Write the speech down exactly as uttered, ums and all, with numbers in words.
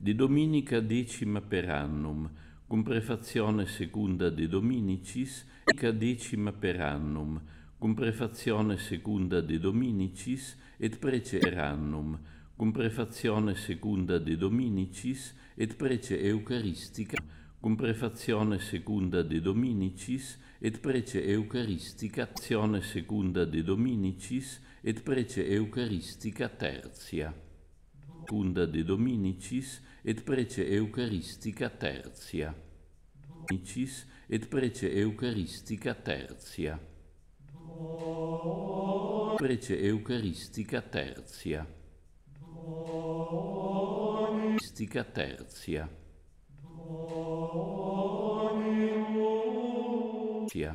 di dominica decima per annum, cum prefazione secunda de Dominicis, dominica decima per annum, cum prefazione secunda de Dominicis, et prece per annum, cum prefazione secunda de Dominicis, et prece Eucaristica, cum prefazione secunda de Dominicis, et prece Eucaristica, azione secunda de Dominicis, et prece Eucaristica tertia. Secunda de Dominicis, et prece Eucaristica tertia. Dominicis, et prece Eucaristica tertia. Prece Eucaristica tertia. Eucaristica tertia.